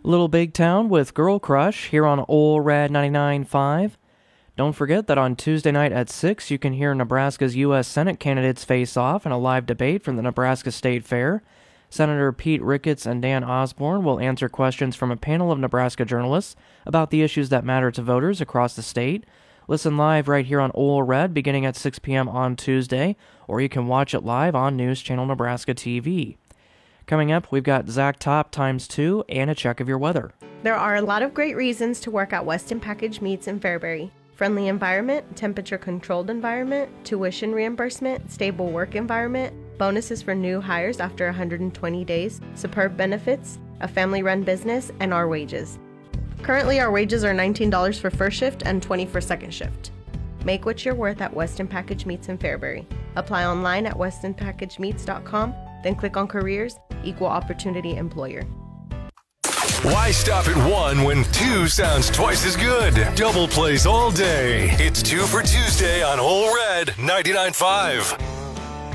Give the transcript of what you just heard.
Little Big Town with Girl Crush here on Ole Rad 99.5. Don't forget that on Tuesday night at 6, you can hear Nebraska's U.S. Senate candidates face off in a live debate from the Nebraska State Fair. Senator Pete Ricketts and Dan Osborne will answer questions from a panel of Nebraska journalists about the issues that matter to voters across the state. Listen live right here on Ole Red beginning at 6 p.m. on Tuesday, or you can watch it live on News Channel Nebraska TV. Coming up, we've got Zach Top ×2 and a check of your weather. There are a lot of great reasons to work at Weston Package Meats in Fairbury. Friendly environment, temperature-controlled environment, tuition reimbursement, stable work environment, bonuses for new hires after 120 days, superb benefits, a family-run business, and our wages. Currently, our wages are $19 for first shift and $20 for second shift. Make what you're worth at Weston Package Meats in Fairbury. Apply online at westonpackagemeats.com, then click on Careers, Equal Opportunity Employer. Why stop at 1 when 2 sounds twice as good? Double plays all day. It's 2 for Tuesday on Ole Red 99.5.